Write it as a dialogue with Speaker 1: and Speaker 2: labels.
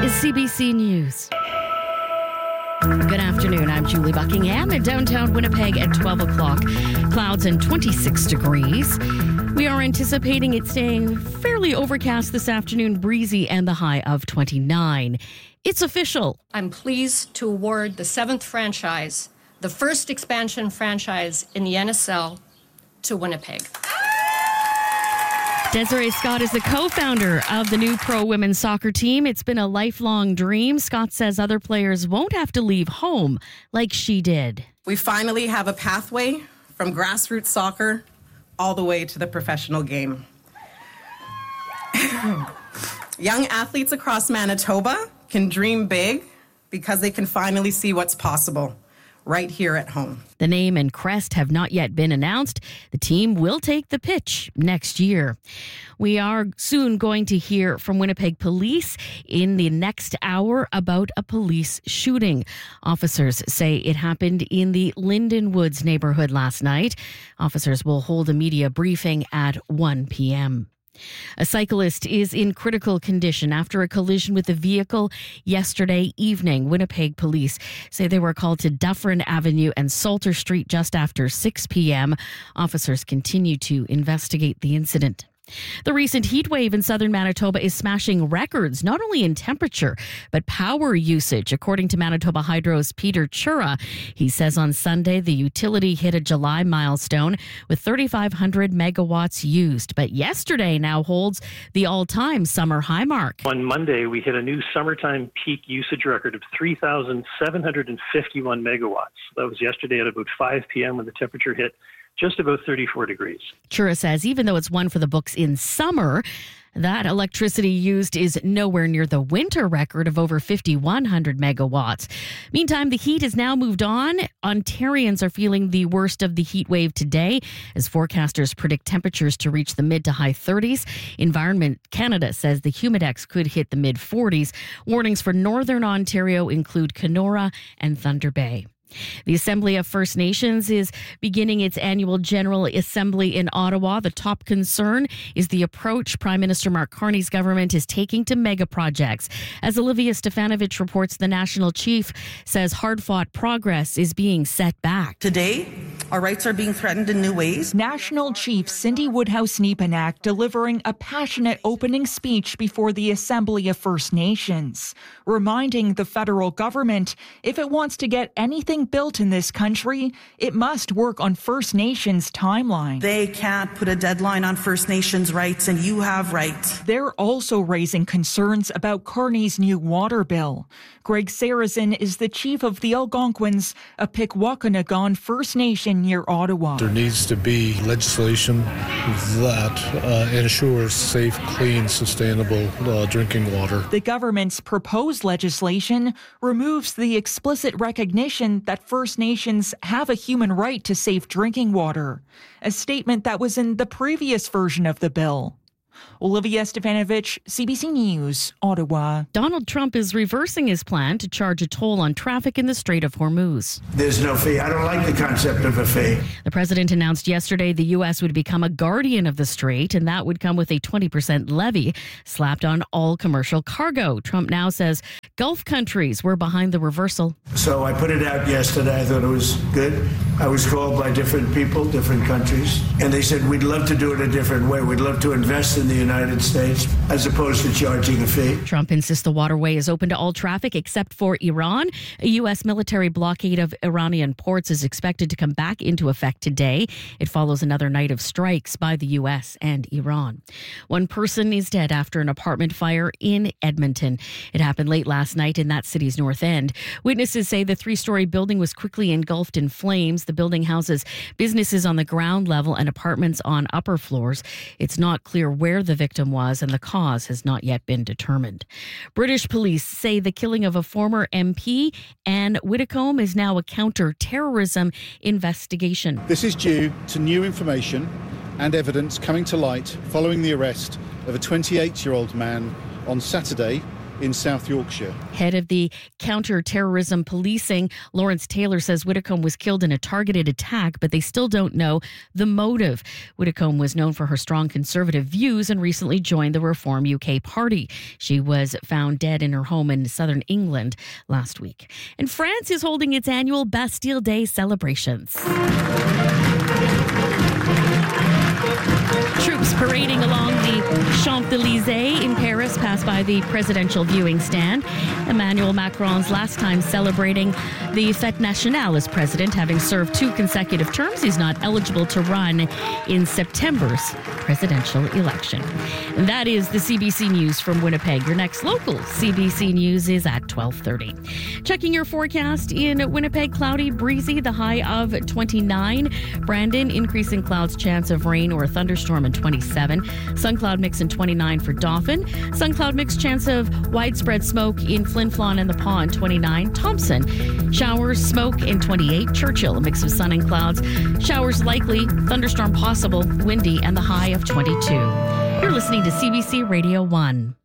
Speaker 1: CBC News. Good afternoon. I'm Julie Buckingham in downtown Winnipeg at 12 o'clock. Clouds and 26 degrees. We are anticipating it staying fairly overcast this afternoon, breezy, and the high of 29. It's official.
Speaker 2: I'm pleased to award the 7th franchise, the first expansion franchise in the NSL, to Winnipeg.
Speaker 1: Desiree Scott is the co-founder of the new pro women's soccer team. It's been a lifelong dream. Scott says other players won't have to leave home like she did.
Speaker 3: We finally have a pathway from grassroots soccer all the way to the professional game. Young athletes across Manitoba can dream big because they can finally see what's possible right here at home.
Speaker 1: The name and crest have not yet been announced. The team will take the pitch next year. We are soon going to hear from Winnipeg Police in the next hour about a police shooting. Officers say it happened in the Linden Woods neighborhood last night. Officers will hold a media briefing at 1 p.m. A cyclist is in critical condition after a collision with a vehicle yesterday evening. Winnipeg police say they were called to Dufferin Avenue and Salter Street just after 6 p.m. Officers continue to investigate the incident. The recent heat wave in southern Manitoba is smashing records, not only in temperature, but power usage, according to Manitoba Hydro's Peter Chura. He says on Sunday, the utility hit a July milestone with 3,500 megawatts used. But yesterday now holds the all-time summer high mark.
Speaker 4: On Monday, we hit a new summertime peak usage record of 3,751 megawatts. That was yesterday at about 5 p.m. when the temperature hit just about 34 degrees.
Speaker 1: Chura says even though it's one for the books in summer, that electricity used is nowhere near the winter record of over 5,100 megawatts. Meantime, the heat has now moved on. Ontarians are feeling the worst of the heat wave today as forecasters predict temperatures to reach the mid to high 30s. Environment Canada says the humidex could hit the mid 40s. Warnings for northern Ontario include Kenora and Thunder Bay. The Assembly of First Nations is beginning its annual General Assembly in Ottawa. The top concern is the approach Prime Minister Mark Carney's government is taking to mega projects. As Olivia Stefanovich reports, the National Chief says hard-fought progress is being set back.
Speaker 5: Today, our rights are being threatened in new ways.
Speaker 6: National Chief Cindy Woodhouse-Nepanak delivering a passionate opening speech before the Assembly of First Nations, reminding the federal government if it wants to get anything built in this country, it must work on First Nations timeline.
Speaker 5: They can't put a deadline on First Nations rights, and you have rights.
Speaker 6: They're also raising concerns about Carney's new water bill. Greg Sarrazin is the chief of the Algonquins, a Pikwakanagan First Nation near Ottawa.
Speaker 7: There needs to be legislation that ensures safe, clean, sustainable drinking water.
Speaker 6: The government's proposed legislation removes the explicit recognition that First Nations have a human right to safe drinking water, a statement that was in the previous version of the bill. Olivia Stefanovich, CBC News, Ottawa.
Speaker 1: Donald Trump is reversing his plan to charge a toll on traffic in the Strait of Hormuz.
Speaker 8: There's no fee. I don't like the concept of a fee.
Speaker 1: The president announced yesterday the U.S. would become a guardian of the strait, and that would come with a 20% levy slapped on all commercial cargo. Trump now says Gulf countries were behind the reversal.
Speaker 8: So I put it out yesterday. I thought it was good. I was called by different people, different countries, and they said, we'd love to do it a different way. We'd love to invest in the United States as opposed to charging a fee.
Speaker 1: Trump insists the waterway is open to all traffic except for Iran. A U.S. military blockade of Iranian ports is expected to come back into effect today. It follows another night of strikes by the U.S. and Iran. One person is dead after an apartment fire in Edmonton. It happened late last night in that city's north end. Witnesses say the three-story building was quickly engulfed in flames. The building houses businesses on the ground level and apartments on upper floors. It's not clear where the victim was, and the cause has not yet been determined. British police say the killing of a former MP, Anne Widdecombe, is now a counter-terrorism investigation.
Speaker 9: This is due to new information and evidence coming to light following the arrest of a 28-year-old man on Saturday in South Yorkshire.
Speaker 1: Head of the counter-terrorism policing, Lawrence Taylor, says Widdecombe was killed in a targeted attack, but they still don't know the motive. Widdecombe was known for her strong conservative views and recently joined the Reform UK party. She was found dead in her home in southern England last week. And France is holding its annual Bastille Day celebrations. Troops parading along the Champs-Élysées in Paris pass by the presidential viewing stand. Emmanuel Macron's last time celebrating the Fête Nationale as president, having served 2 consecutive terms. He's not eligible to run in September's presidential election. And that is the CBC News from Winnipeg. Your next local CBC News is at 12:30. Checking your forecast in Winnipeg, cloudy, breezy, the high of 29. Brandon, increasing clouds, chance of rain or a thunderstorm in 27. Sun cloud mix in 29 for Dauphin. Sun cloud mix, chance of widespread smoke in Flin Flon and the Paw in 29. Thompson, showers, smoke in 28. Churchill, a mix of sun and clouds. Showers likely, thunderstorm possible, windy, and the high of 22. You're listening to CBC Radio 1.